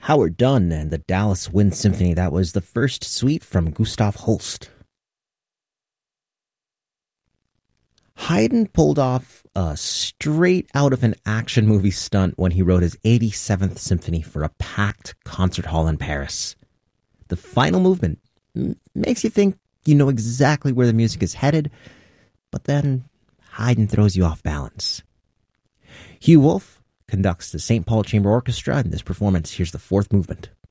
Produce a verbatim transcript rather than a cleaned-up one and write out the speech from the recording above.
Howard Dunn and the Dallas Wind Symphony. That was the first suite from Gustav Holst. Haydn pulled off a straight out of an action movie stunt when he wrote his eighty-seventh Symphony for a packed concert hall in Paris. The final movement m- makes you think you know exactly where the music is headed, but then Haydn throws you off balance. Hugh Wolf conducts the Saint Paul Chamber Orchestra in this performance. Here's the fourth movement.